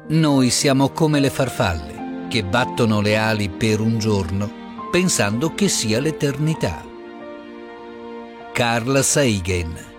Noi siamo come le farfalle che battono le ali per un giorno pensando che sia l'eternità. Carl Sagan.